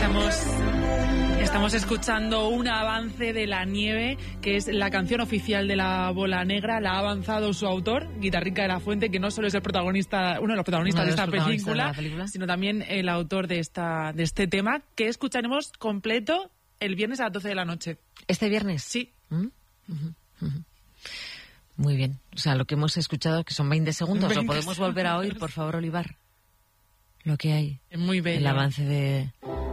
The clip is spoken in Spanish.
Estamos escuchando un avance de La Nieve, que es la canción oficial de La Bola Negra. La ha avanzado su autor, Guitarrica de la Fuente, que no solo es el protagonista, uno de los protagonistas de esta película, sino también el autor de este tema, que escucharemos completo el viernes a las 12 de la noche. ¿Este viernes? Sí. Muy bien. O sea, lo que hemos escuchado, que son 20 segundos, ¿lo podemos volver a oír, por favor, Olivar? Lo que hay. Es muy bello. El avance de